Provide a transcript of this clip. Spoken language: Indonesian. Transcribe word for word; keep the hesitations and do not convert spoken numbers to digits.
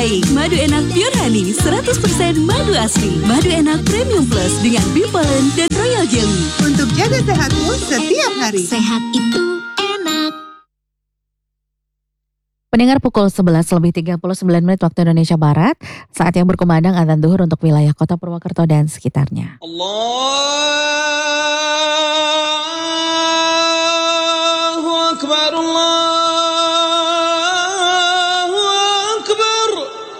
baik. Madu enak Pure Honey, seratus persen madu asli. Madu enak Premium Plus dengan Bee Pollen dan Royal Jelly. Untuk jaga sehatmu setiap hari. Sehat itu enak. Pendengar, pukul sebelas lebih tiga puluh sembilan menit waktu Indonesia Barat. Saat yang berkumandang adzan zuhur untuk wilayah Kota Purwokerto dan sekitarnya. Allah